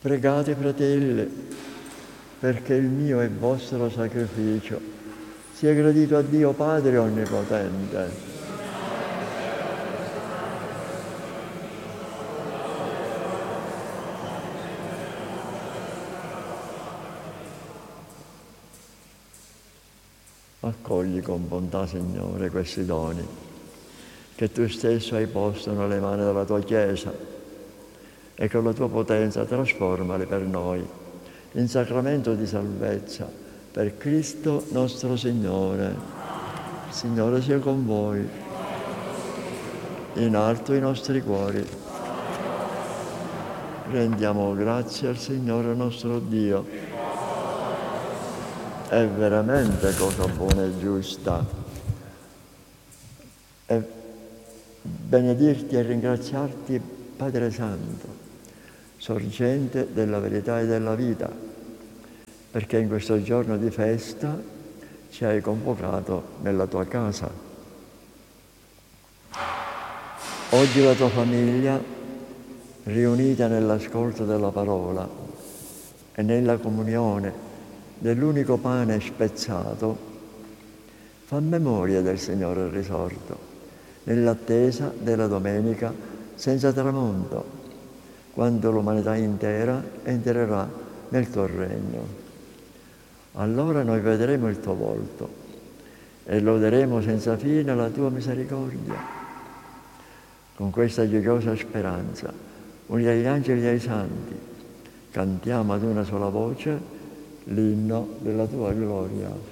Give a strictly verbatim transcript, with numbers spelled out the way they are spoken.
Pregate, fratelli, perché il mio e vostro sacrificio sia gradito a Dio Padre Onnipotente. Accogli con bontà, Signore, questi doni che Tu stesso hai posto nelle mani della Tua Chiesa e con la Tua potenza trasformali per noi in sacramento di salvezza per Cristo nostro Signore. Il Signore sia con voi. In alto i nostri cuori. Rendiamo grazie al Signore nostro Dio. È veramente cosa buona e giusta. E benedirti e ringraziarti, Padre Santo, sorgente della verità e della vita, perché in questo giorno di festa ci hai convocato nella tua casa. Oggi la tua famiglia, riunita nell'ascolto della parola e nella comunione dell'unico pane spezzato, fa memoria del Signore risorto, nell'attesa della domenica senza tramonto, quando l'umanità intera entrerà nel tuo regno. Allora noi vedremo il tuo volto e loderemo senza fine la tua misericordia. Con questa gioiosa speranza, uniti agli angeli e ai santi, cantiamo ad una sola voce l'inno della tua gloria.